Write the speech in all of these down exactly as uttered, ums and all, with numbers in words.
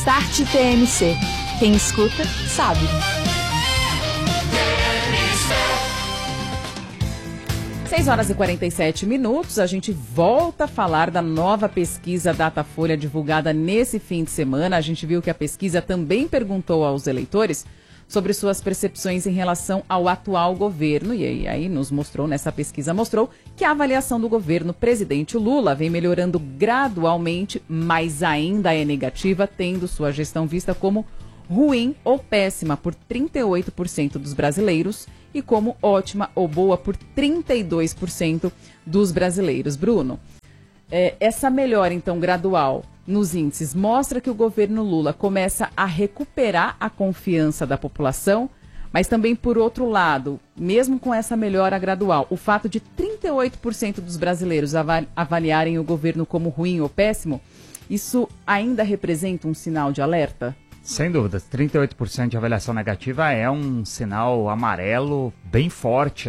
Start T M C. Quem escuta, sabe. seis horas e quarenta e sete minutos, a gente volta a falar da nova pesquisa Datafolha divulgada nesse fim de semana. A gente viu que a pesquisa também perguntou aos eleitores sobre suas percepções em relação ao atual governo. E aí nos mostrou, nessa pesquisa mostrou, que a avaliação do governo presidente Lula vem melhorando gradualmente, mas ainda é negativa, tendo sua gestão vista como ruim ou péssima por trinta e oito por cento dos brasileiros e como ótima ou boa por trinta e dois por cento dos brasileiros. Bruno, é, essa melhora, então, gradual nos índices mostra que o governo Lula começa a recuperar a confiança da população, mas também, por outro lado, mesmo com essa melhora gradual, o fato de trinta e oito por cento dos brasileiros avaliarem o governo como ruim ou péssimo, isso ainda representa um sinal de alerta? Sem dúvida, trinta e oito por cento de avaliação negativa é um sinal amarelo bem forte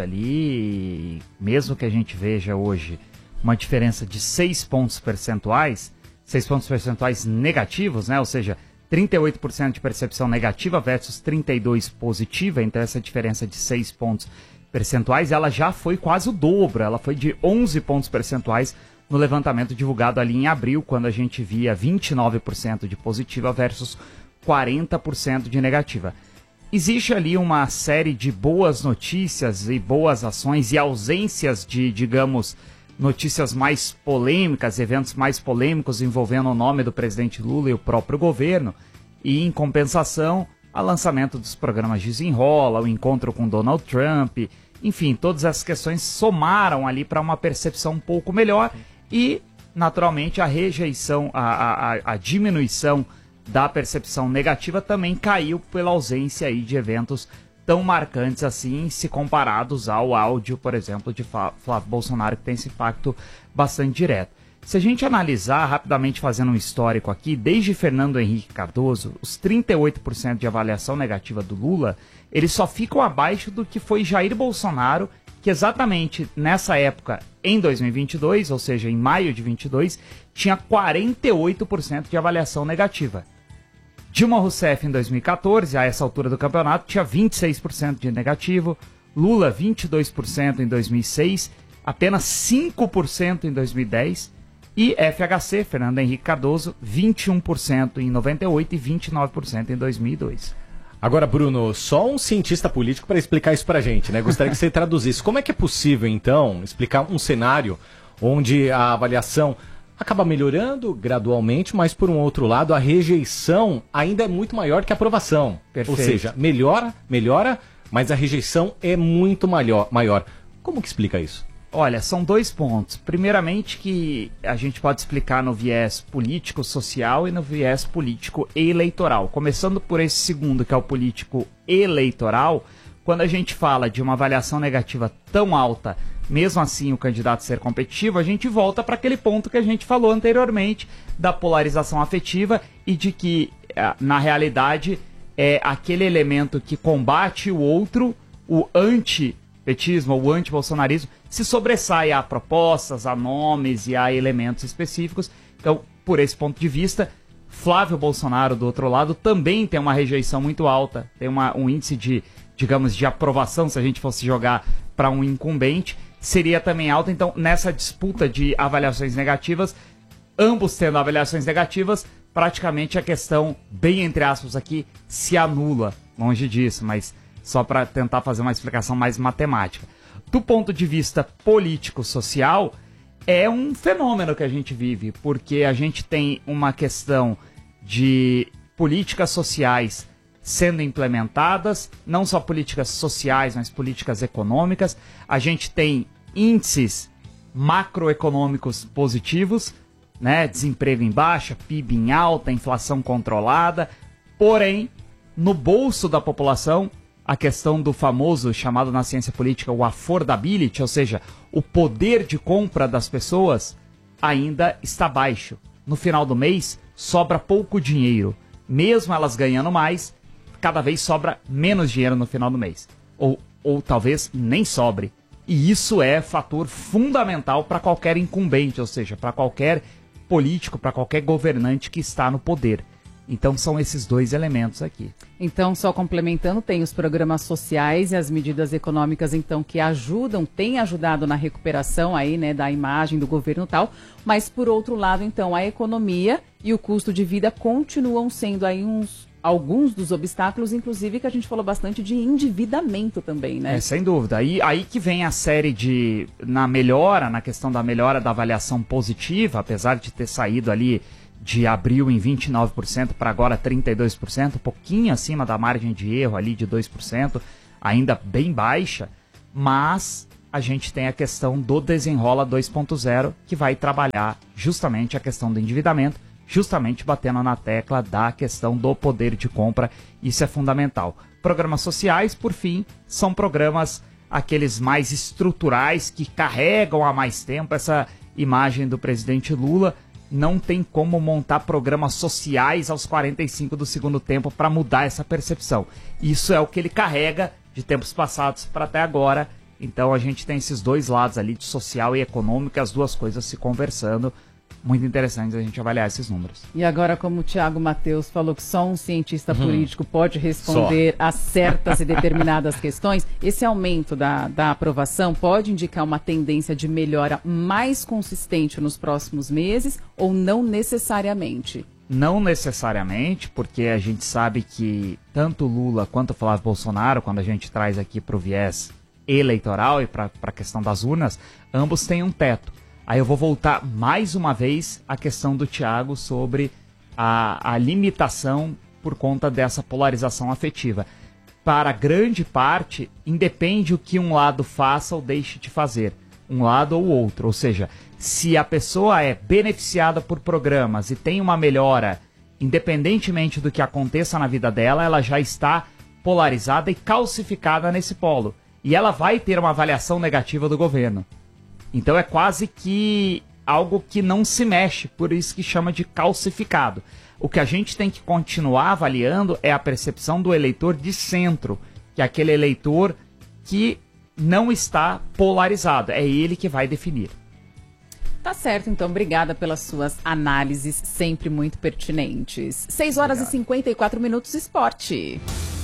ali, mesmo que a gente veja hoje uma diferença de seis pontos percentuais, seis pontos percentuais negativos, né? Ou seja, trinta e oito por cento de percepção negativa versus trinta e dois por cento positiva, então essa diferença de seis pontos percentuais, ela já foi quase o dobro, ela foi de onze pontos percentuais no levantamento divulgado ali em abril, quando a gente via vinte e nove por cento de positiva versus quarenta por cento de negativa. Existe ali uma série de boas notícias e boas ações e ausências de, digamos, notícias mais polêmicas, eventos mais polêmicos envolvendo o nome do presidente Lula e o próprio governo. E, em compensação, o lançamento dos programas Desenrola, o encontro com Donald Trump, enfim, todas essas questões somaram ali para uma percepção um pouco melhor e, naturalmente, a rejeição, a, a, a diminuição da percepção negativa também caiu pela ausência aí de eventos tão marcantes assim, se comparados ao áudio, por exemplo, de Flávio Bolsonaro, que tem esse impacto bastante direto. Se a gente analisar, rapidamente fazendo um histórico aqui, desde Fernando Henrique Cardoso, os trinta e oito por cento de avaliação negativa do Lula, eles só ficam abaixo do que foi Jair Bolsonaro, que exatamente nessa época, em dois mil e vinte e dois, ou seja, em maio de vinte e dois, tinha quarenta e oito por cento de avaliação negativa. Dilma Rousseff, em dois mil e quatorze, a essa altura do campeonato, tinha vinte e seis por cento de negativo. Lula, vinte e dois por cento em dois mil e seis, apenas cinco por cento em dois mil e dez. E F H C, Fernando Henrique Cardoso, vinte e um por cento em noventa e oito e vinte e nove por cento em dois mil e dois. Agora, Bruno, só um cientista político para explicar isso pra gente, né? Gostaria que você traduzisse. Como é que é possível, então, explicar um cenário onde a avaliação acaba melhorando gradualmente, mas por um outro lado a rejeição ainda é muito maior que a aprovação. Perfeito. Ou seja, melhora, melhora, mas a rejeição é muito maior, maior. Como que explica isso? Olha, são dois pontos. Primeiramente que a gente pode explicar no viés político-social e no viés político-eleitoral. Começando por esse segundo, que é o político-eleitoral, quando a gente fala de uma avaliação negativa tão alta, mesmo assim o candidato ser competitivo, a gente volta para aquele ponto que a gente falou anteriormente, da polarização afetiva e de que, na realidade, é aquele elemento que combate o outro, o antipetismo ou o antibolsonarismo, se sobressai a propostas, a nomes e a elementos específicos. Então, por esse ponto de vista, Flávio Bolsonaro, do outro lado, também tem uma rejeição muito alta, tem uma, um índice de, digamos, de aprovação, se a gente fosse jogar para um incumbente, seria também alta. Então, nessa disputa de avaliações negativas, ambos tendo avaliações negativas, praticamente a questão, bem entre aspas aqui, se anula. Longe disso, mas só para tentar fazer uma explicação mais matemática. Do ponto de vista político-social, é um fenômeno que a gente vive, porque a gente tem uma questão de políticas sociais sendo implementadas, não só políticas sociais, mas políticas econômicas. A gente tem índices macroeconômicos positivos, né? Desemprego em baixa, P I B em alta, inflação controlada. Porém, no bolso da população, a questão do famoso, chamado na ciência política, o affordability, ou seja, o poder de compra das pessoas, ainda está baixo. No final do mês, sobra pouco dinheiro. Mesmo elas ganhando mais, cada vez sobra menos dinheiro no final do mês. Ou, ou talvez nem sobre. E isso é fator fundamental para qualquer incumbente, ou seja, para qualquer político, para qualquer governante que está no poder. Então são esses dois elementos aqui. Então, só complementando, tem os programas sociais e as medidas econômicas, então, que ajudam, têm ajudado na recuperação aí, né, da imagem do governo e tal, mas por outro lado, então, a economia e o custo de vida continuam sendo aí uns, alguns dos obstáculos, inclusive que a gente falou bastante de endividamento também, né? É, sem dúvida. Aí, aí que vem a série de, na melhora, na questão da melhora da avaliação positiva, apesar de ter saído ali de abril em vinte e nove por cento para agora trinta e dois por cento, um pouquinho acima da margem de erro ali de dois por cento, ainda bem baixa, mas a gente tem a questão do Desenrola dois ponto zero, que vai trabalhar justamente a questão do endividamento, justamente batendo na tecla da questão do poder de compra, isso é fundamental. Programas sociais, por fim, são programas aqueles mais estruturais que carregam há mais tempo essa imagem do presidente Lula. Não tem como montar programas sociais aos quarenta e cinco do segundo tempo para mudar essa percepção. Isso é o que ele carrega de tempos passados para até agora. Então a gente tem esses dois lados ali, de social e econômico, as duas coisas se conversando. Muito interessante a gente avaliar esses números. E agora, como o Thiago Matheus falou que só um cientista uhum. político pode responder só a certas e determinadas questões, esse aumento da, da aprovação pode indicar uma tendência de melhora mais consistente nos próximos meses ou não necessariamente? Não necessariamente, porque a gente sabe que tanto Lula quanto o Flávio Bolsonaro, quando a gente traz aqui para o viés eleitoral e para a questão das urnas, ambos têm um teto. Aí eu vou voltar mais uma vez à questão do Thiago sobre a, a limitação por conta dessa polarização afetiva. Para grande parte, independe o que um lado faça ou deixe de fazer, um lado ou outro. Ou seja, se a pessoa é beneficiada por programas e tem uma melhora, independentemente do que aconteça na vida dela, ela já está polarizada e calcificada nesse polo. E ela vai ter uma avaliação negativa do governo. Então é quase que algo que não se mexe, por isso que chama de calcificado. O que a gente tem que continuar avaliando é a percepção do eleitor de centro, que é aquele eleitor que não está polarizado. É ele que vai definir. Tá certo, então. Obrigada pelas suas análises, sempre muito pertinentes. seis horas Obrigado. E cinquenta e quatro minutos, esporte.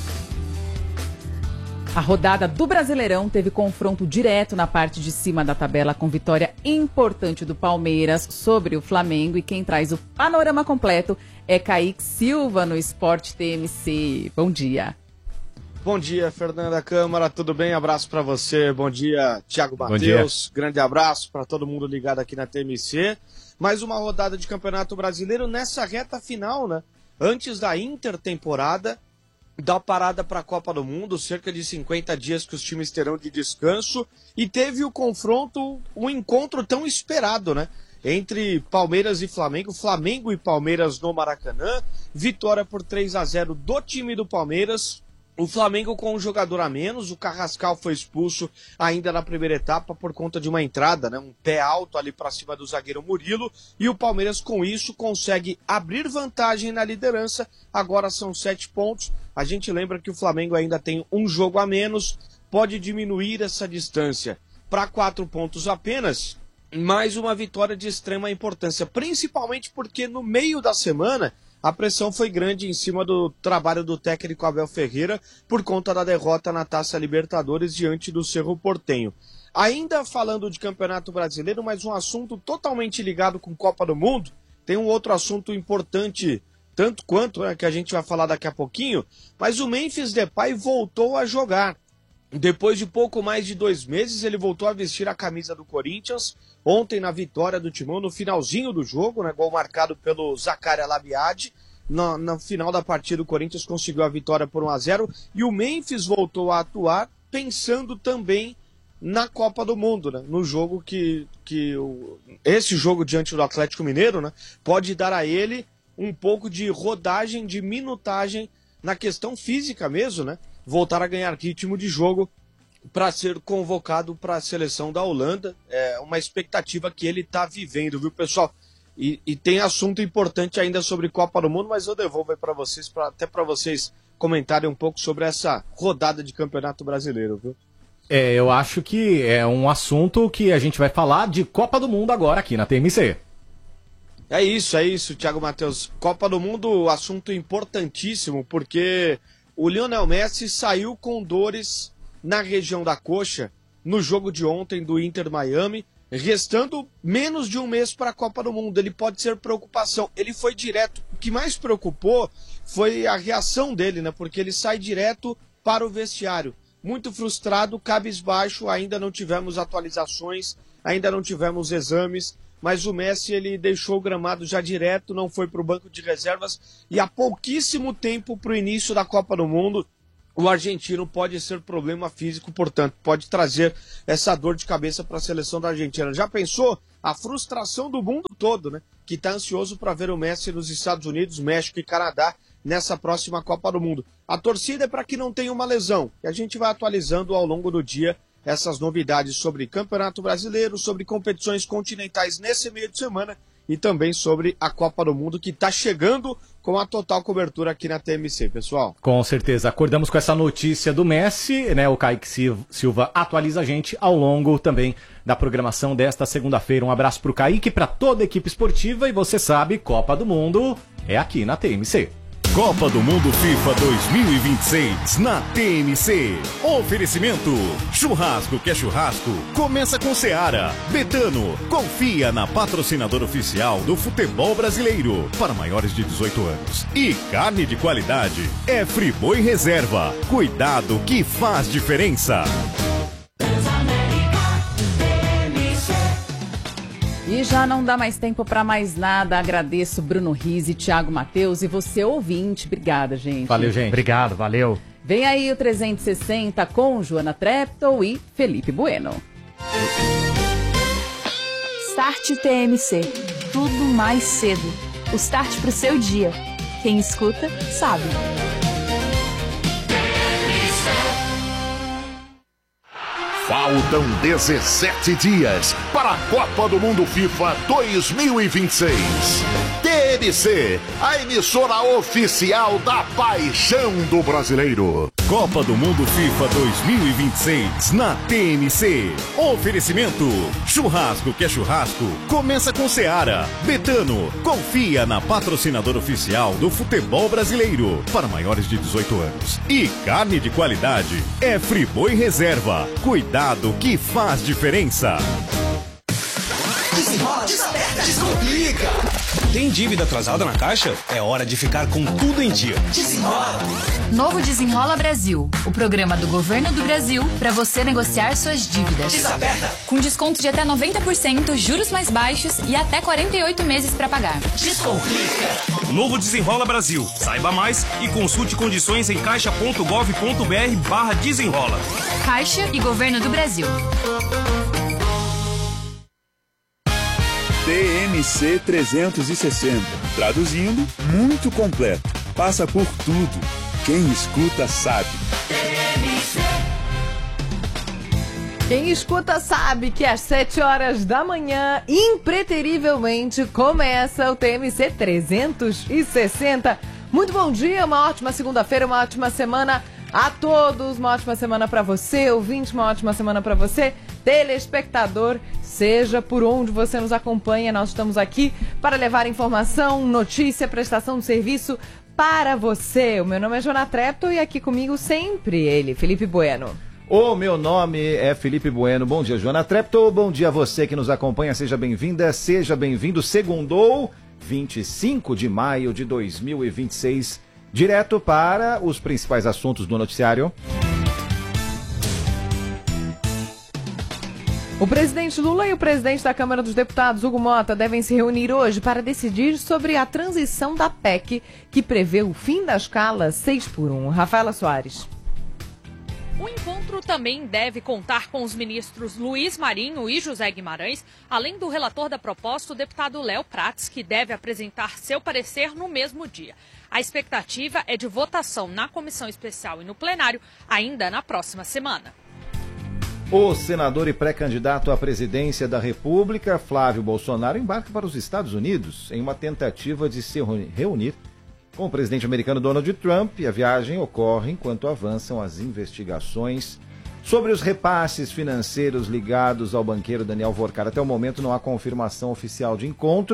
A rodada do Brasileirão teve confronto direto na parte de cima da tabela, com vitória importante do Palmeiras sobre o Flamengo. E quem traz o panorama completo é Kaique Silva no Sport T M C. Bom dia. Bom dia, Fernanda Câmara, tudo bem? Abraço para você. Bom dia, Thiago Matheus. Grande abraço para todo mundo ligado aqui na T M C. Mais uma rodada de Campeonato Brasileiro nessa reta final, né? Antes da intertemporada, da parada para a Copa do Mundo, cerca de cinquenta dias que os times terão de descanso, e teve o confronto, um encontro tão esperado, né? Entre Palmeiras e Flamengo, Flamengo e Palmeiras no Maracanã, vitória por três a zero do time do Palmeiras. O Flamengo com um jogador a menos, o Carrascal foi expulso ainda na primeira etapa por conta de uma entrada, né, um pé alto ali para cima do zagueiro Murilo, e o Palmeiras com isso consegue abrir vantagem na liderança, agora são sete pontos. A gente lembra que o Flamengo ainda tem um jogo a menos, pode diminuir essa distância para quatro pontos apenas, mais uma vitória de extrema importância, principalmente porque no meio da semana a pressão foi grande em cima do trabalho do técnico Abel Ferreira por conta da derrota na Taça Libertadores diante do Cerro Porteño. Ainda falando de Campeonato Brasileiro, mas um assunto totalmente ligado com Copa do Mundo, tem um outro assunto importante, tanto quanto, né, que a gente vai falar daqui a pouquinho, mas o Memphis Depay voltou a jogar. Depois de pouco mais de dois meses, ele voltou a vestir a camisa do Corinthians. Ontem, na vitória do Timão, no finalzinho do jogo, né, gol marcado pelo Zaccaria Labiade. No, no final da partida, o Corinthians conseguiu a vitória por um a zero. E o Memphis voltou a atuar, pensando também na Copa do Mundo, né, no jogo que, que o, esse jogo diante do Atlético Mineiro, né, pode dar a ele um pouco de rodagem, de minutagem na questão física mesmo, né? Voltar a ganhar ritmo de jogo para ser convocado para a seleção da Holanda. É uma expectativa que ele está vivendo, viu, pessoal? E, e tem assunto importante ainda sobre Copa do Mundo, mas eu devolvo aí para vocês, pra, até para vocês comentarem um pouco sobre essa rodada de Campeonato Brasileiro, viu? É, eu acho que é um assunto que a gente vai falar de Copa do Mundo agora aqui na T M C. É isso, é isso, Thiago Matheus. Copa do Mundo, assunto importantíssimo, porque o Lionel Messi saiu com dores na região da coxa no jogo de ontem do Inter Miami, restando menos de um mês para a Copa do Mundo. Ele pode ser preocupação. Ele foi direto. O que mais preocupou foi a reação dele, né? Porque ele sai direto para o vestiário. Muito frustrado, cabisbaixo, ainda não tivemos atualizações, ainda não tivemos exames, mas o Messi ele deixou o gramado já direto, não foi para o banco de reservas e há pouquíssimo tempo para o início da Copa do Mundo, o argentino pode ser problema físico, portanto, pode trazer essa dor de cabeça para a seleção da Argentina. Já pensou? A frustração do mundo todo, né? Que está ansioso para ver o Messi nos Estados Unidos, México e Canadá nessa próxima Copa do Mundo. A torcida é para que não tenha uma lesão e a gente vai atualizando ao longo do dia essas novidades sobre Campeonato Brasileiro, sobre competições continentais nesse meio de semana e também sobre a Copa do Mundo que está chegando com a total cobertura aqui na T M C, pessoal. Com certeza. Acordamos com essa notícia do Messi, né? O Kaique Silva atualiza a gente ao longo também da programação desta segunda-feira. Um abraço para o Kaique, para toda a equipe esportiva e você sabe, Copa do Mundo é aqui na T M C. Copa do Mundo FIFA dois mil e vinte e seis na T M C. Oferecimento: churrasco que é churrasco, começa com Seara. Betano, confia na patrocinadora oficial do futebol brasileiro para maiores de dezoito anos. E carne de qualidade é Friboi Reserva. Cuidado que faz diferença. E já não dá mais tempo para mais nada. Agradeço Bruno Rizzi, Thiago Matheus e você ouvinte. Obrigada, gente. Valeu, gente. Obrigado, valeu. Vem aí o trezentos e sessenta com Joana Treptow e Felipe Bueno. Start T M C. Tudo mais cedo. O start pro seu dia. Quem escuta, sabe. Faltam dezessete dias para a Copa do Mundo FIFA dois mil e vinte e seis. T M C, a emissora oficial da paixão do brasileiro. Copa do Mundo FIFA dois mil e vinte e seis na T M C. Oferecimento: churrasco que é churrasco, começa com Seara. Betano, confia na patrocinadora oficial do futebol brasileiro para maiores de dezoito anos. E carne de qualidade é Friboi Reserva. Cuidado que faz diferença. Desenrola, desaperta, descomplica. Tem dívida atrasada na Caixa? É hora de ficar com tudo em dia. Desenrola. Novo Desenrola Brasil, o programa do Governo do Brasil para você negociar suas dívidas. Desaperta. Com desconto de até noventa por cento, juros mais baixos e até quarenta e oito meses para pagar. Descomplica. Novo Desenrola Brasil. Saiba mais e consulte condições em caixa ponto gov ponto br barra desenrola. Caixa e Governo do Brasil. T M C trezentos e sessenta. Traduzindo, muito completo. Passa por tudo. Quem escuta sabe. Quem escuta sabe que às sete horas da manhã, impreterivelmente, começa o T M C trezentos e sessenta. Muito bom dia, uma ótima segunda-feira, uma ótima semana a todos. Uma ótima semana para você, ouvinte, uma ótima semana para você, telespectador. Seja por onde você nos acompanha, nós estamos aqui para levar informação, notícia, prestação de serviço para você. O meu nome é Joana Treptow e aqui comigo sempre ele, Felipe Bueno. O meu nome é Felipe Bueno. Bom dia, Joana Treptow. Bom dia a você que nos acompanha. Seja bem-vinda, seja bem-vindo. Segundou, vinte e cinco de maio de dois mil e vinte e seis. Direto para os principais assuntos do noticiário. O presidente Lula e o presidente da Câmara dos Deputados, Hugo Mota, devem se reunir hoje para decidir sobre a transição da P E C, que prevê o fim da escala seis por um. Rafaela Soares. O encontro também deve contar com os ministros Luiz Marinho e José Guimarães, além do relator da proposta, o deputado Léo Prats, que deve apresentar seu parecer no mesmo dia. A expectativa é de votação na comissão especial e no plenário ainda na próxima semana. O senador e pré-candidato à presidência da República, Flávio Bolsonaro, embarca para os Estados Unidos em uma tentativa de se reunir com o presidente americano Donald Trump. E a viagem ocorre enquanto avançam as investigações sobre os repasses financeiros ligados ao banqueiro Daniel Vorcar. Até o momento não há confirmação oficial de encontro,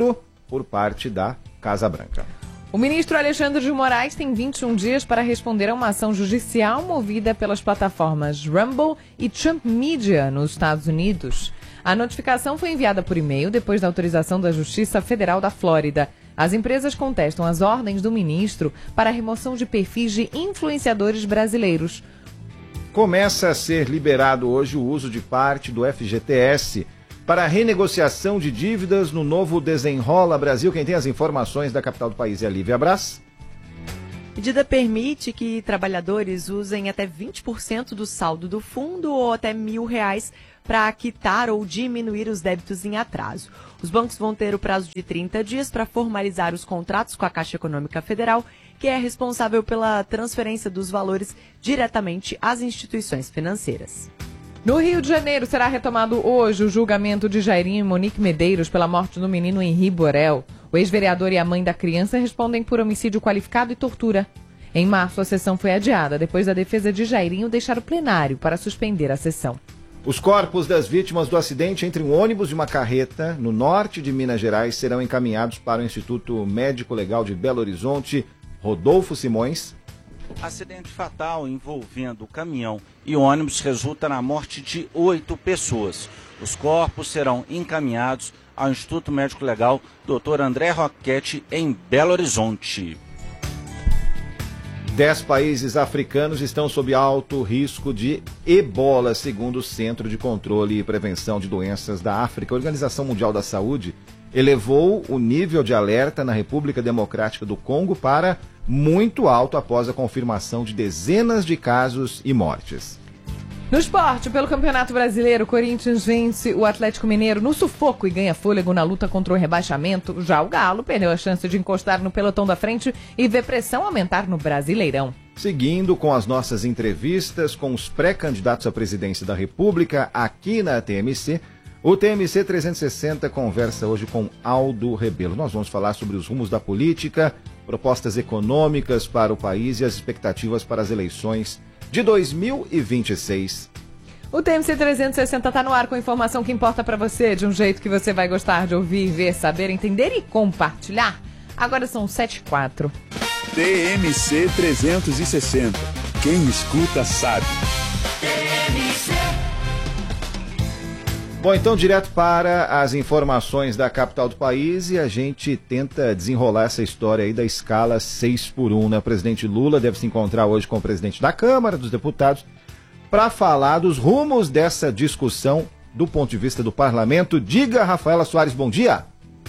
por parte da Casa Branca. O ministro Alexandre de Moraes tem vinte e um dias para responder a uma ação judicial movida pelas plataformas Rumble e Trump Media nos Estados Unidos. A notificação foi enviada por e-mail depois da autorização da Justiça Federal da Flórida. As empresas contestam as ordens do ministro para a remoção de perfis de influenciadores brasileiros. Começa a ser liberado hoje o uso de parte do F G T S para a renegociação de dívidas no novo Desenrola Brasil. Quem tem as informações da capital do país é a Lívia Brás. A medida permite que trabalhadores usem até vinte por cento do saldo do fundo ou até mil reais para quitar ou diminuir os débitos em atraso. Os bancos vão ter o prazo de trinta dias para formalizar os contratos com a Caixa Econômica Federal, que é responsável pela transferência dos valores diretamente às instituições financeiras. No Rio de Janeiro será retomado hoje o julgamento de Jairinho e Monique Medeiros pela morte do menino Henri Borel. O ex-vereador e a mãe da criança respondem por homicídio qualificado e tortura. Em março, a sessão foi adiada, depois da defesa de Jairinho deixar o plenário para suspender a sessão. Os corpos das vítimas do acidente entre um ônibus e uma carreta no norte de Minas Gerais serão encaminhados para o Instituto Médico Legal de Belo Horizonte. Rodolfo Simões. Acidente fatal envolvendo caminhão e ônibus resulta na morte de oito pessoas. Os corpos serão encaminhados ao Instituto Médico Legal doutor André Roquette, em Belo Horizonte. Dez países africanos estão sob alto risco de ebola, segundo o Centro de Controle e Prevenção de Doenças da África. A Organização Mundial da Saúde elevou o nível de alerta na República Democrática do Congo para muito alto após a confirmação de dezenas de casos e mortes. No esporte, pelo Campeonato Brasileiro, o Corinthians vence o Atlético Mineiro no sufoco e ganha fôlego na luta contra o rebaixamento. Já o Galo perdeu a chance de encostar no pelotão da frente e ver pressão aumentar no Brasileirão. Seguindo com as nossas entrevistas com os pré-candidatos à presidência da República aqui na T M C, o T M C trezentos e sessenta conversa hoje com Aldo Rebelo. Nós vamos falar sobre os rumos da política, propostas econômicas para o país e as expectativas para as eleições de dois mil e vinte e seis. O T M C trezentos e sessenta está no ar com a informação que importa para você, de um jeito que você vai gostar de ouvir, ver, saber, entender e compartilhar. Agora são sete e quatro. T M C trezentos e sessenta. Quem escuta sabe. T M C. Bom, então direto para as informações da capital do país e a gente tenta desenrolar essa história aí da escala seis por um, né? O presidente Lula deve se encontrar hoje com o presidente da Câmara dos Deputados para falar dos rumos dessa discussão do ponto de vista do parlamento. Diga, Rafaela Soares, bom dia.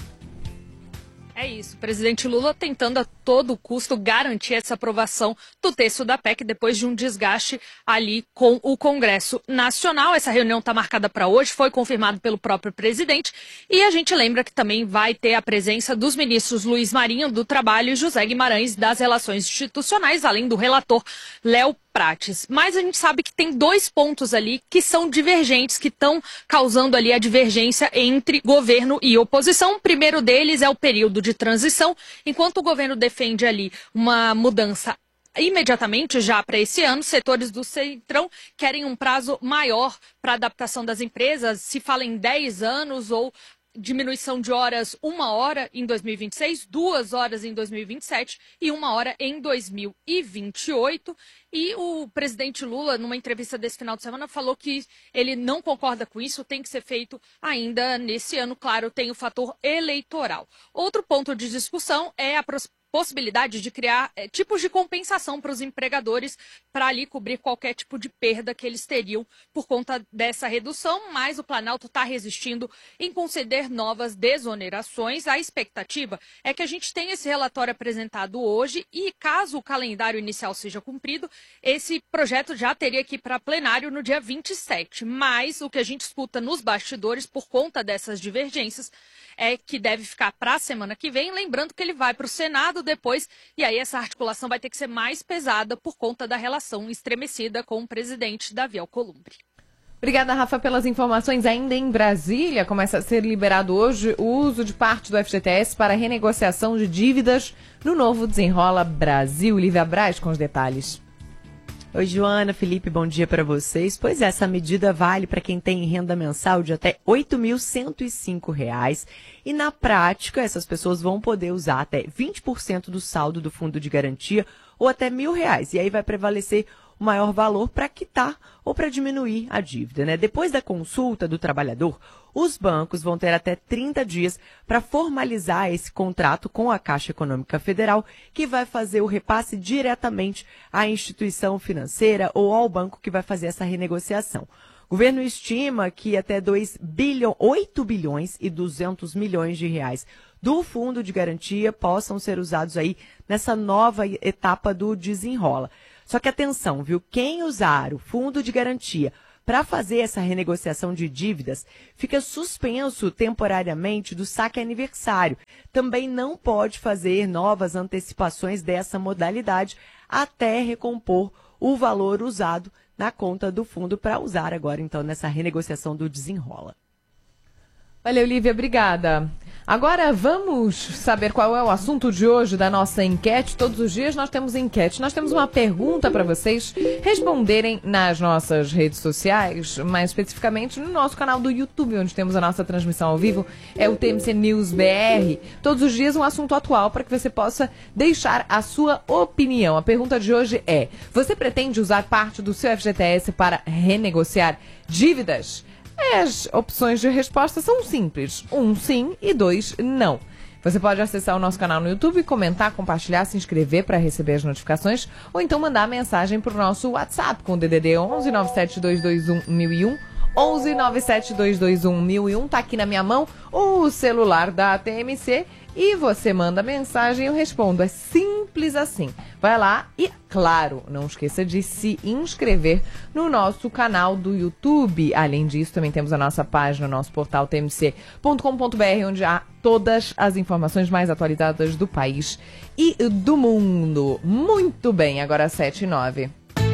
É isso, o presidente Lula tentando a todo custo garantir essa aprovação do texto da P E C depois de um desgaste ali com o Congresso Nacional. Essa reunião está marcada para hoje, foi confirmado pelo próprio presidente. E a gente lembra que também vai ter a presença dos ministros Luiz Marinho, do Trabalho, e José Guimarães, das Relações Institucionais, além do relator Léo Prates. Mas a gente sabe que tem dois pontos ali que são divergentes, que estão causando ali a divergência entre governo e oposição. O primeiro deles é o período de transição, enquanto o governo defende ali uma mudança imediatamente já para esse ano, setores do Centrão querem um prazo maior para adaptação das empresas, se fala em dez anos ou diminuição de horas, uma hora em dois mil e vinte e seis, duas horas em dois mil e vinte e sete e uma hora em dois mil e vinte e oito. E o presidente Lula, numa entrevista desse final de semana, falou que ele não concorda com isso, tem que ser feito ainda nesse ano. Claro, tem o fator eleitoral. Outro ponto de discussão é a possibilidade de criar é, tipos de compensação para os empregadores para ali cobrir qualquer tipo de perda que eles teriam por conta dessa redução, mas o Planalto está resistindo em conceder novas desonerações. A expectativa é que a gente tenha esse relatório apresentado hoje e, caso o calendário inicial seja cumprido, esse projeto já teria que ir para plenário no dia vinte e sete, mas o que a gente escuta nos bastidores por conta dessas divergências é que deve ficar para a semana que vem, lembrando que ele vai para o Senado depois, e aí essa articulação vai ter que ser mais pesada por conta da relação estremecida com o presidente Davi Alcolumbre. Obrigada, Rafa, pelas informações. Ainda em Brasília, começa a ser liberado hoje o uso de parte do F G T S para renegociação de dívidas no novo Desenrola Brasil. Lívia Brás com os detalhes. Oi, Joana, Felipe, bom dia para vocês. Pois é, essa medida vale para quem tem renda mensal de até oito mil cento e cinco reais. E na prática, essas pessoas vão poder usar até vinte por cento do saldo do fundo de garantia ou até mil reais. E aí vai prevalecer o maior valor para quitar ou para diminuir a dívida, né? Depois da consulta do trabalhador, os bancos vão ter até trinta dias para formalizar esse contrato com a Caixa Econômica Federal, que vai fazer o repasse diretamente à instituição financeira ou ao banco que vai fazer essa renegociação. O governo estima que até dois bilhões, oito bilhões e duzentos milhões de reais do fundo de garantia possam ser usados aí nessa nova etapa do desenrola. Só que atenção, viu? Quem usar o fundo de garantia para fazer essa renegociação de dívidas fica suspenso temporariamente do saque aniversário. Também não pode fazer novas antecipações dessa modalidade até recompor o valor usado na conta do fundo para usar agora, então, nessa renegociação do desenrola. Valeu, Lívia, obrigada. Agora vamos saber qual é o assunto de hoje da nossa enquete. Todos os dias nós temos enquete. Nós temos uma pergunta para vocês responderem nas nossas redes sociais, mais especificamente no nosso canal do YouTube, onde temos a nossa transmissão ao vivo, é o T M C News B R. Todos os dias um assunto atual para que você possa deixar a sua opinião. A pergunta de hoje é: você pretende usar parte do seu F G T S para renegociar dívidas? As opções de resposta são simples. Um, sim, e dois, não. Você pode acessar o nosso canal no YouTube, comentar, compartilhar, se inscrever para receber as notificações, ou então mandar mensagem para o nosso WhatsApp com o D D D onze nove sete dois dois um mil e um. onze nove sete dois dois um mil e um. Tá aqui na minha mão o celular da T M C e você manda mensagem e eu respondo. É simples assim. Vai lá e, claro, não esqueça de se inscrever no nosso canal do YouTube. Além disso, também temos a nossa página, o nosso portal T M C ponto com ponto B R, onde há todas as informações mais atualizadas do país e do mundo. Muito bem, agora sete e nove.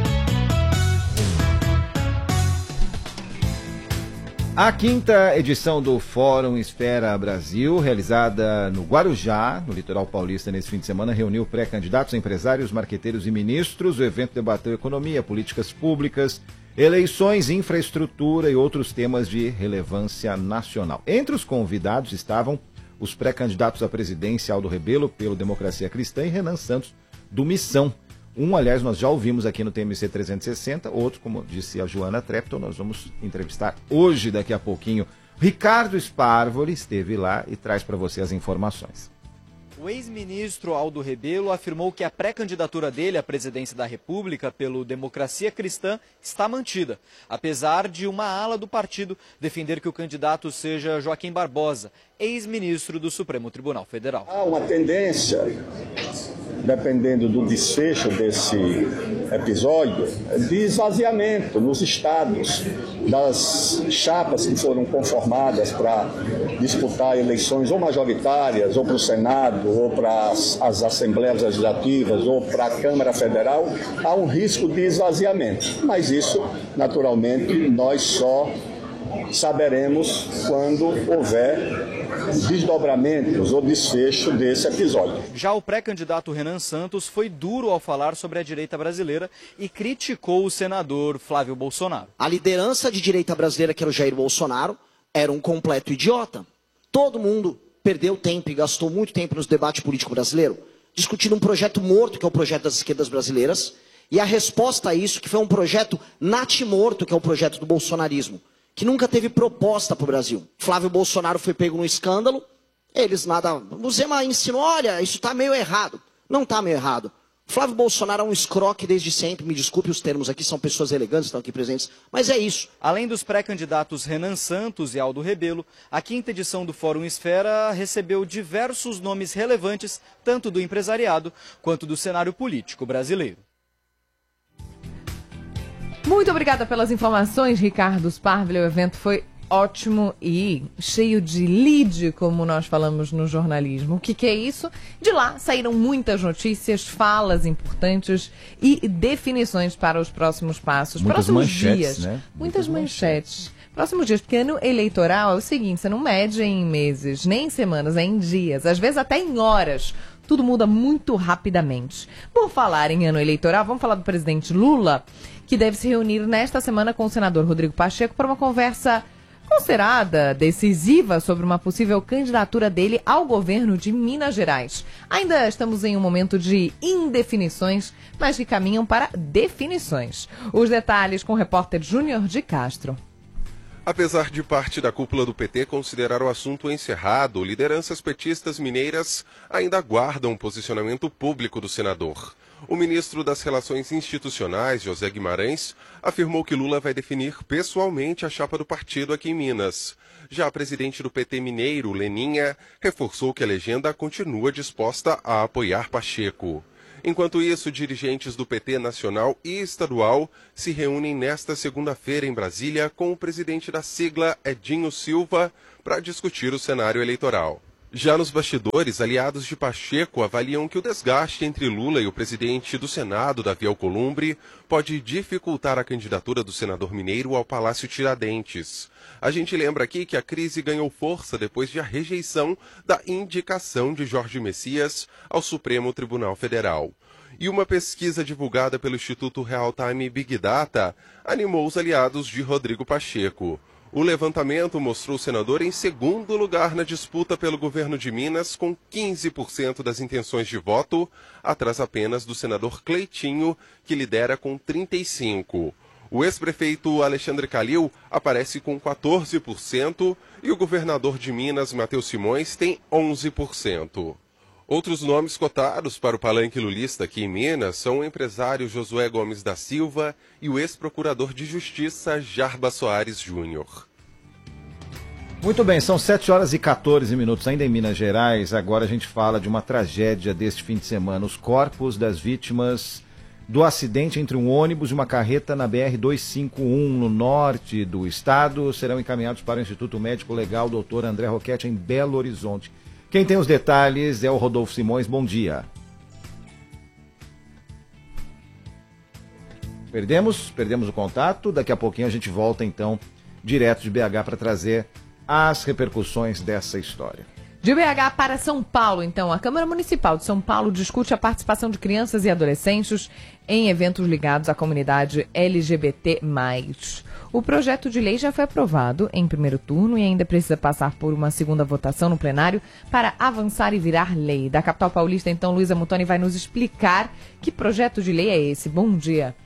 A quinta edição do Fórum Esfera Brasil, realizada no Guarujá, no litoral paulista, nesse fim de semana, reuniu pré-candidatos, empresários, marqueteiros e ministros. O evento debateu economia, políticas públicas, eleições, infraestrutura e outros temas de relevância nacional. Entre os convidados estavam os pré-candidatos à presidência Aldo Rebelo, pelo Democracia Cristã, e Renan Santos, do Missão. Um, aliás, nós já ouvimos aqui no T M C trezentos e sessenta, outro, como disse a Joana Trepton, nós vamos entrevistar hoje, daqui a pouquinho. Ricardo Sparvoli esteve lá e traz para você as informações. O ex-ministro Aldo Rebelo afirmou que a pré-candidatura dele à presidência da República pelo Democracia Cristã está mantida, apesar de uma ala do partido defender que o candidato seja Joaquim Barbosa, ex-ministro do Supremo Tribunal Federal. Há uma tendência, dependendo do desfecho desse episódio, de esvaziamento nos estados das chapas que foram conformadas para disputar eleições ou majoritárias, ou para o Senado, ou para as, as Assembleias Legislativas, ou para a Câmara Federal. Há um risco de esvaziamento, mas isso, naturalmente, nós só saberemos quando houver desdobramentos ou desfecho desse episódio. Já o pré-candidato Renan Santos foi duro ao falar sobre a direita brasileira e criticou o senador Flávio Bolsonaro. A liderança de direita brasileira, que era o Jair Bolsonaro, era um completo idiota. Todo mundo perdeu tempo e gastou muito tempo nos debates políticos brasileiros discutindo um projeto morto, que é o projeto das esquerdas brasileiras, e a resposta a isso, que foi um projeto natimorto, que é o projeto do bolsonarismo, que nunca teve proposta para o Brasil. Flávio Bolsonaro foi pego no escândalo, eles nada... O Zema ensinou, olha, isso está meio errado. Não está meio errado. Flávio Bolsonaro é um escroque desde sempre, me desculpe os termos aqui, são pessoas elegantes, estão aqui presentes, mas é isso. Além dos pré-candidatos Renan Santos e Aldo Rebelo, a quinta edição do Fórum Esfera recebeu diversos nomes relevantes, tanto do empresariado quanto do cenário político brasileiro. Muito obrigada pelas informações, Ricardo Sparvoli. O evento foi ótimo e cheio de lead, como nós falamos no jornalismo. O que, que é isso? De lá saíram muitas notícias, falas importantes e definições para os próximos passos. Muitas próximos manchetes, dias. Né? Muitas, muitas manchetes. Próximos dias, porque ano eleitoral é o seguinte, você não mede em meses, nem em semanas, é em dias, às vezes até em horas. tudo muda muito rapidamente. Por falar em ano eleitoral, vamos falar do presidente Lula, que deve se reunir nesta semana com o senador Rodrigo Pacheco para uma conversa considerada decisiva sobre uma possível candidatura dele ao governo de Minas Gerais. Ainda estamos em um momento de indefinições, mas que caminham para definições. Os detalhes com o repórter Júnior de Castro. Apesar de parte da cúpula do P T considerar o assunto encerrado, lideranças petistas mineiras ainda aguardam um posicionamento público do senador. O ministro das Relações Institucionais, José Guimarães, afirmou que Lula vai definir pessoalmente a chapa do partido aqui em Minas. Já a presidente do P T mineiro, Leninha, reforçou que a legenda continua disposta a apoiar Pacheco. Enquanto isso, dirigentes do P T nacional e estadual se reúnem nesta segunda-feira em Brasília com o presidente da sigla, Edinho Silva, para discutir o cenário eleitoral. Já nos bastidores, aliados de Pacheco avaliam que o desgaste entre Lula e o presidente do Senado, Davi Alcolumbre, pode dificultar a candidatura do senador mineiro ao Palácio Tiradentes. A gente lembra aqui que a crise ganhou força depois de a rejeição da indicação de Jorge Messias ao Supremo Tribunal Federal. E uma pesquisa divulgada pelo Instituto Real Time Big Data animou os aliados de Rodrigo Pacheco. O levantamento mostrou o senador em segundo lugar na disputa pelo governo de Minas, com quinze por cento das intenções de voto, atrás apenas do senador Cleitinho, que lidera com trinta e cinco por cento. O ex-prefeito Alexandre Calil aparece com quatorze por cento e o governador de Minas, Matheus Simões, tem onze por cento. Outros nomes cotados para o palanque lulista aqui em Minas são o empresário Josué Gomes da Silva e o ex-procurador de Justiça Jarba Soares Júnior. Muito bem, são sete horas e quatorze minutos ainda em Minas Gerais. Agora a gente fala de uma tragédia deste fim de semana. Os corpos das vítimas do acidente entre um ônibus e uma carreta na B R duzentos e cinquenta e um, no norte do estado, serão encaminhados para o Instituto Médico Legal doutor André Roquette, em Belo Horizonte. Quem tem os detalhes é o Rodolfo Simões. Bom dia. Perdemos, perdemos o contato. Daqui a pouquinho a gente volta, então, direto de B H para trazer as repercussões dessa história. De B H para São Paulo, então, a Câmara Municipal de São Paulo discute a participação de crianças e adolescentes em eventos ligados à comunidade L G B T mais. O projeto de lei já foi aprovado em primeiro turno e ainda precisa passar por uma segunda votação no plenário para avançar e virar lei. Da capital paulista, então, Luísa Mutoni vai nos explicar que projeto de lei é esse. Bom dia.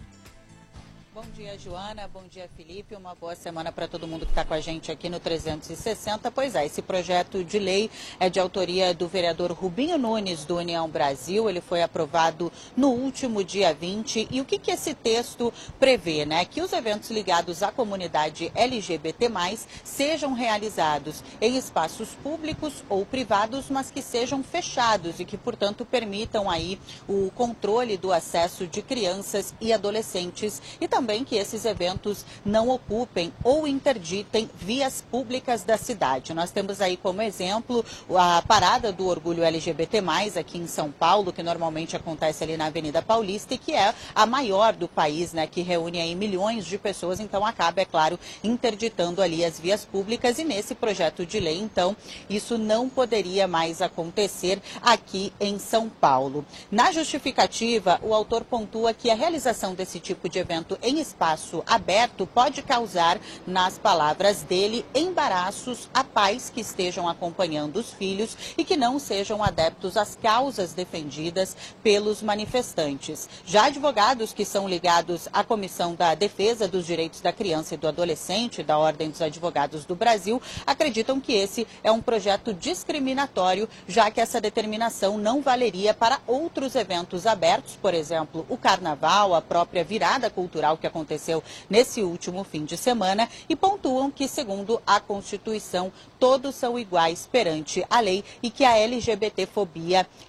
Bom dia, Joana. Bom dia, Felipe. Uma boa semana para todo mundo que está com a gente aqui no trezentos e sessenta. Pois é, esse projeto de lei é de autoria do vereador Rubinho Nunes, do União Brasil. Ele foi aprovado no último dia vinte. E o que, que esse texto prevê, né? Que os eventos ligados à comunidade L G B T mais, sejam realizados em espaços públicos ou privados, mas que sejam fechados e que, portanto, permitam aí o controle do acesso de crianças e adolescentes e também que esses eventos não ocupem ou interditem vias públicas da cidade. Nós temos aí como exemplo a parada do Orgulho L G B T mais, aqui em São Paulo, que normalmente acontece ali na Avenida Paulista e que é a maior do país, né, que reúne aí milhões de pessoas, então acaba, é claro, interditando ali as vias públicas e nesse projeto de lei, então, isso não poderia mais acontecer aqui em São Paulo. Na justificativa, o autor pontua que a realização desse tipo de evento em espaço aberto pode causar, nas palavras dele, embaraços a pais que estejam acompanhando os filhos e que não sejam adeptos às causas defendidas pelos manifestantes. Já advogados que são ligados à Comissão da Defesa dos Direitos da Criança e do Adolescente, da Ordem dos Advogados do Brasil, acreditam que esse é um projeto discriminatório, já que essa determinação não valeria para outros eventos abertos, por exemplo, o Carnaval, a própria virada cultural que aconteceu nesse último fim de semana, e pontuam que, segundo a Constituição, todos são iguais perante a lei e que a L G B T fobia é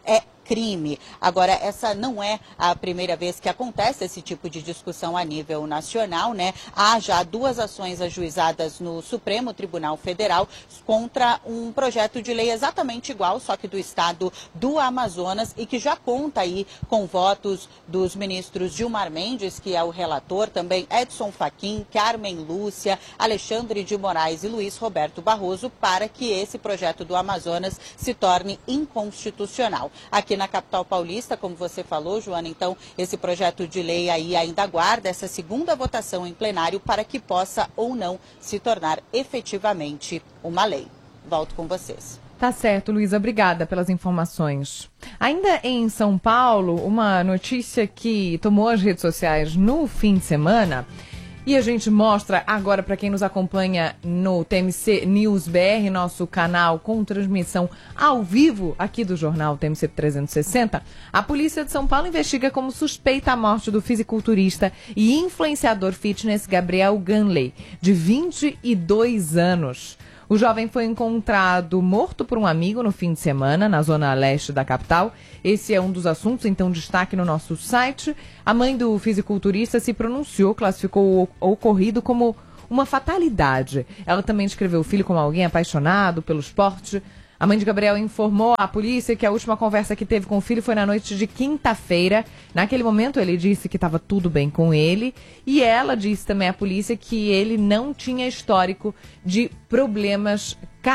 crime. Agora, essa não é a primeira vez que acontece esse tipo de discussão a nível nacional, né? Há já duas ações ajuizadas no Supremo Tribunal Federal contra um projeto de lei exatamente igual, só que do estado do Amazonas, e que já conta aí com votos dos ministros Gilmar Mendes, que é o relator, também Edson Fachin, Carmen Lúcia, Alexandre de Moraes e Luiz Roberto Barroso, para que esse projeto do Amazonas se torne inconstitucional. Aqui na capital paulista, como você falou, Joana, então esse projeto de lei aí ainda aguarda essa segunda votação em plenário para que possa ou não se tornar efetivamente uma lei. Volto com vocês. Tá certo, Luísa, obrigada pelas informações. Ainda em São Paulo, uma notícia que tomou as redes sociais no fim de semana, e a gente mostra agora para quem nos acompanha no T M C News B R, nosso canal com transmissão ao vivo aqui do jornal T M C trezentos e sessenta. A polícia de São Paulo investiga como suspeita a morte do fisiculturista e influenciador fitness Gabriel Ganley, de vinte e dois anos. O jovem foi encontrado morto por um amigo no fim de semana, na zona leste da capital. Esse é um dos assuntos, então, destaque no nosso site. A mãe do fisiculturista se pronunciou, classificou o ocorrido como uma fatalidade. Ela também descreveu o filho como alguém apaixonado pelo esporte. A mãe de Gabriel informou à polícia que a última conversa que teve com o filho foi na noite de quinta-feira. Naquele momento, ele disse que estava tudo bem com ele. E ela disse também à polícia que ele não tinha histórico de problemas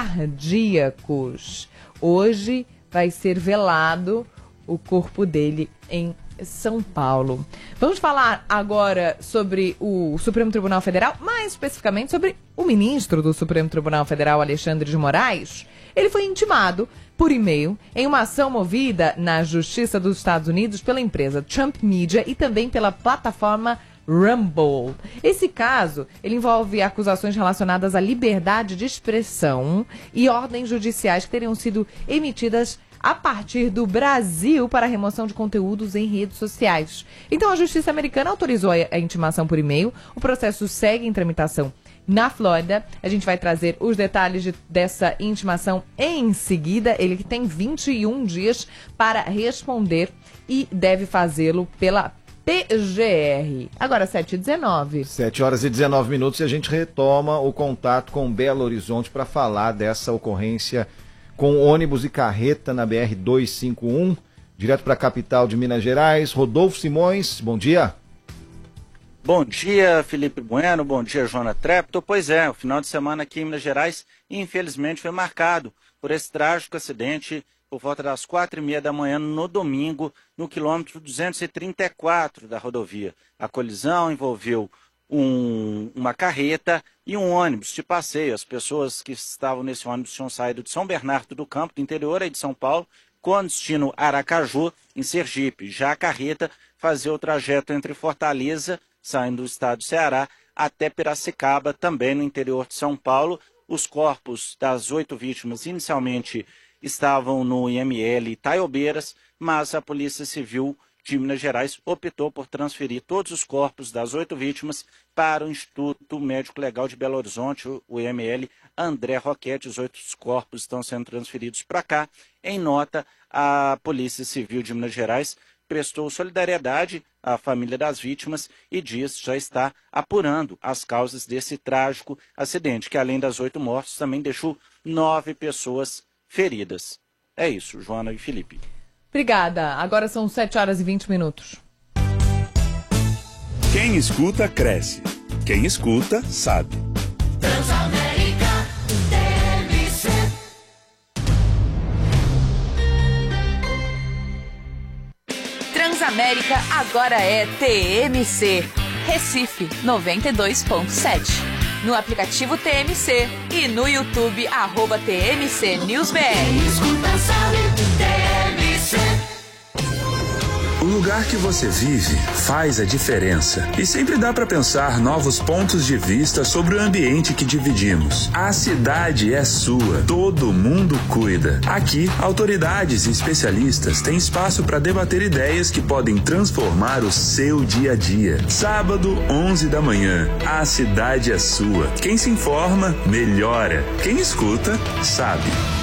cardíacos. Hoje vai ser velado o corpo dele em São Paulo. Vamos falar agora sobre o Supremo Tribunal Federal, mais especificamente sobre o ministro do Supremo Tribunal Federal, Alexandre de Moraes. Ele foi intimado por e-mail em uma ação movida na Justiça dos Estados Unidos pela empresa Trump Media e também pela plataforma Rumble. Esse caso, ele envolve acusações relacionadas à liberdade de expressão e ordens judiciais que teriam sido emitidas a partir do Brasil para a remoção de conteúdos em redes sociais. Então, a Justiça americana autorizou a intimação por e-mail. O processo segue em tramitação na Flórida. A gente vai trazer os detalhes de, dessa intimação em seguida. Ele que tem vinte e um dias para responder e deve fazê-lo pela P G R. Agora, sete e dezenove. sete horas e dezenove minutos e a gente retoma o contato com Belo Horizonte para falar dessa ocorrência com ônibus e carreta na B R duzentos e cinquenta e um, direto para a capital de Minas Gerais. Rodolfo Simões, bom dia. Bom dia, Felipe Bueno, bom dia, Joana Trepto. Pois é, o final de semana aqui em Minas Gerais, infelizmente, foi marcado por esse trágico acidente por volta das quatro e meia da manhã no domingo, no quilômetro duzentos e trinta e quatro da rodovia. A colisão envolveu um, uma carreta e um ônibus de passeio. As pessoas que estavam nesse ônibus tinham saído de São Bernardo do Campo, do interior aí de São Paulo, com destino Aracaju, em Sergipe. Já a carreta fazia o trajeto entre Fortaleza, saindo do estado do Ceará, até Piracicaba, também no interior de São Paulo. Os corpos das oito vítimas inicialmente estavam no I M L Itaiobeiras, mas a Polícia Civil de Minas Gerais optou por transferir todos os corpos das oito vítimas para o Instituto Médico Legal de Belo Horizonte, o I M L André Roquette. Os oito corpos estão sendo transferidos para cá. Em nota, a Polícia Civil de Minas Gerais prestou solidariedade à família das vítimas e diz já está apurando as causas desse trágico acidente, que além das oito mortes também deixou nove pessoas feridas. É isso, Joana e Felipe. Obrigada. Agora são sete horas e vinte minutos. Quem escuta, cresce. Quem escuta, sabe. Transamérica T M C. Transamérica agora é T M C. Recife noventa e dois ponto sete. No aplicativo T M C e no YouTube, arroba T M C News B R. Quem escuta sabe, T M C. O lugar que você vive faz a diferença. E sempre dá para pensar novos pontos de vista sobre o ambiente que dividimos. A cidade é sua, todo mundo cuida. Aqui, autoridades e especialistas têm espaço para debater ideias que podem transformar o seu dia a dia. Sábado, onze da manhã. A cidade é sua. Quem se informa, melhora. Quem escuta, sabe.